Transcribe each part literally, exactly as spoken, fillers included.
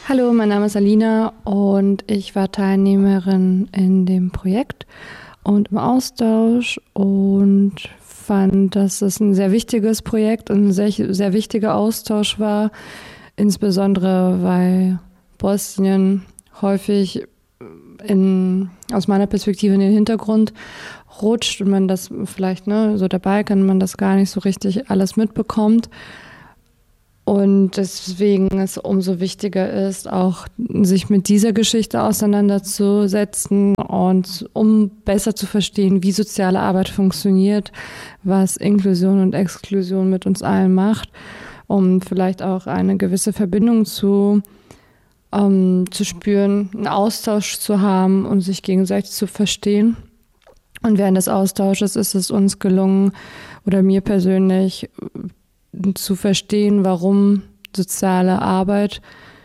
Hallo, mein Name ist Alina und ich war Teilnehmerin in dem Projekt und im Austausch und fand, dass es ein sehr wichtiges Projekt und ein sehr, sehr wichtiger Austausch war, insbesondere weil Bosnien häufig in, aus meiner Perspektive in den Hintergrund rutscht und man das vielleicht, ne, so der Balkan, man das gar nicht so richtig alles mitbekommt. Und deswegen es umso wichtiger ist, auch sich mit dieser Geschichte auseinanderzusetzen und um besser zu verstehen, wie soziale Arbeit funktioniert, was Inklusion und Exklusion mit uns allen macht, um vielleicht auch eine gewisse Verbindung zu, ähm, zu spüren, einen Austausch zu haben und sich gegenseitig zu verstehen. Und während des Austausches ist es uns gelungen, oder mir persönlich, zu verstehen, warum soziale Arbeit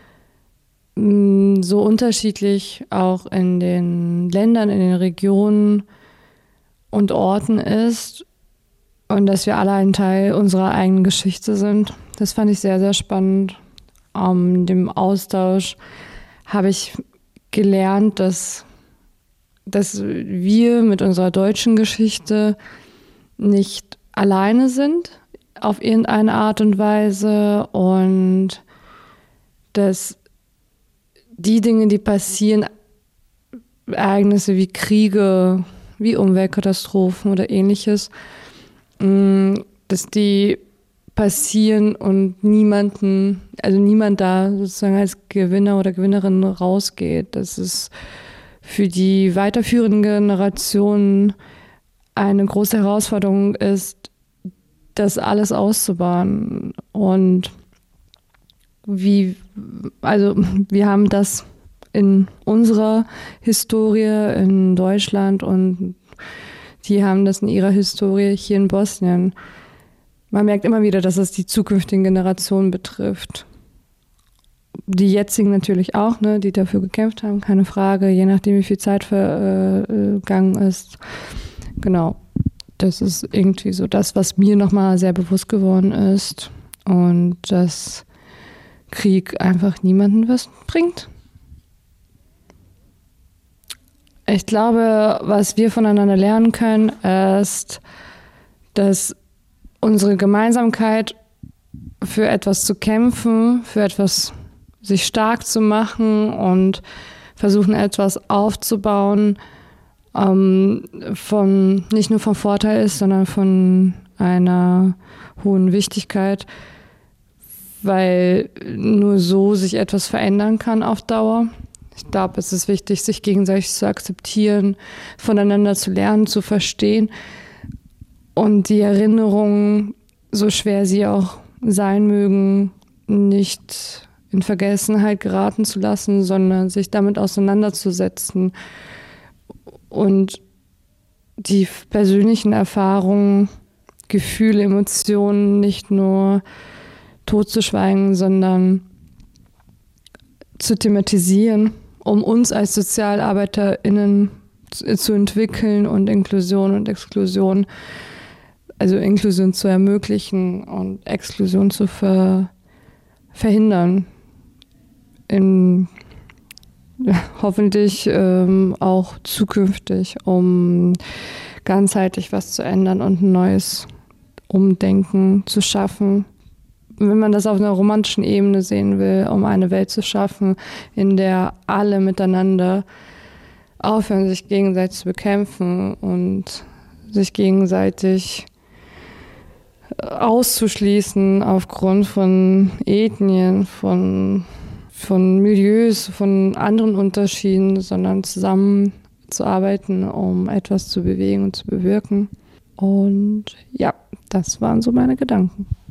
so unterschiedlich auch in den Ländern, in den Regionen und Orten ist und dass wir alle ein Teil unserer eigenen Geschichte sind. Das fand ich sehr, sehr spannend. Um, dem Austausch habe ich gelernt, dass, dass wir mit unserer deutschen Geschichte nicht alleine sind, auf irgendeine Art und Weise, und dass die Dinge, die passieren, Ereignisse wie Kriege, wie Umweltkatastrophen oder ähnliches, dass die passieren und niemanden, also niemand da sozusagen als Gewinner oder Gewinnerin rausgeht. Dass es für die weiterführenden Generationen eine große Herausforderung ist, das alles auszubauen. Und wie, also wir haben das in unserer Historie in Deutschland und die haben das in ihrer Historie hier in Bosnien. Man merkt immer wieder, dass es die zukünftigen Generationen betrifft. Die jetzigen natürlich auch, ne, die dafür gekämpft haben, keine Frage, je nachdem, wie viel Zeit vergangen ist. Genau. Das ist irgendwie so das, was mir nochmal sehr bewusst geworden ist. Und dass Krieg einfach niemandem was bringt. Ich glaube, was wir voneinander lernen können, ist, dass unsere Gemeinsamkeit für etwas zu kämpfen, für etwas sich stark zu machen und versuchen, etwas aufzubauen, ähm, von, nicht nur vom Vorteil ist, sondern von einer hohen Wichtigkeit, weil nur so sich etwas verändern kann auf Dauer. Ich glaube, es ist wichtig, sich gegenseitig zu akzeptieren, voneinander zu lernen, zu verstehen und die Erinnerungen, so schwer sie auch sein mögen, nicht in Vergessenheit geraten zu lassen, sondern sich damit auseinanderzusetzen und die persönlichen Erfahrungen, Gefühle, Emotionen nicht nur totzuschweigen, sondern zu thematisieren, um uns als SozialarbeiterInnen zu, zu entwickeln und Inklusion und Exklusion, also Inklusion zu ermöglichen und Exklusion zu ver, verhindern. In, ja, hoffentlich ähm, auch zukünftig, um ganzheitlich was zu ändern und ein neues Umdenken zu schaffen. Wenn man das auf einer romantischen Ebene sehen will, um eine Welt zu schaffen, in der alle miteinander aufhören, sich gegenseitig zu bekämpfen und sich gegenseitig auszuschließen aufgrund von Ethnien, von, von Milieus, von anderen Unterschieden, sondern zusammenzuarbeiten, um etwas zu bewegen und zu bewirken. Und ja, das waren so meine Gedanken.